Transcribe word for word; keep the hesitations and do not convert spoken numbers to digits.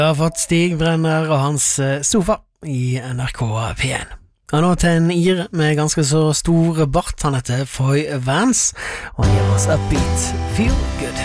Jeg har fått Stig Brenner og hans eh, sofa i N R K P en. Og nå til en ir med ganske så stor bart. Han heter Foy Vance, og han gir oss Upbeat Feel Good.